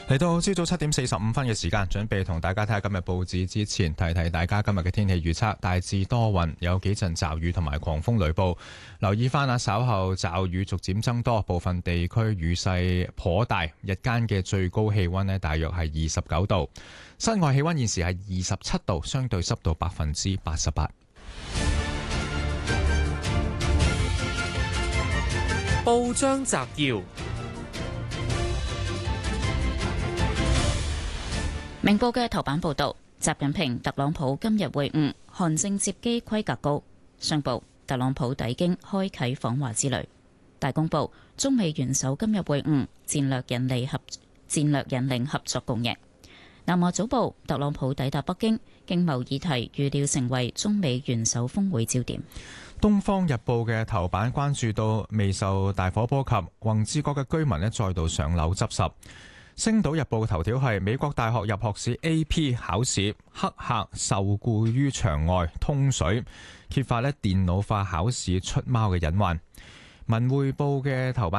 嚟到朝早7:45嘅時間，準備同大家睇下今日報紙之前，提提大家今日嘅天氣預測，大致多雲，有幾陣驟雨同埋狂風雷暴。留意翻稍後驟雨逐漸增多，部分地區雨勢頗大。日間嘅最高氣溫大約係29度，室外氣溫現時係27度，相對濕度88%。 報章摘要。 明報嘅頭版報道，習近平、特朗普今日會晤，韓正接機規格高。商報，特朗普抵京開啟訪華之旅。大公報，中美元首今日會晤，戰略引領合作共贏。南華早報，特朗普抵達北京，經貿議題預料成為中美元首峰會焦點。 東方日報嘅頭版關注到未受大火波及，宏志閣嘅居民再度上樓執拾。星島日報嘅頭條係美國大學入學試 AP 考試黑客受雇於場外通水，揭發電腦化考試出貓嘅隱患。文匯報嘅頭版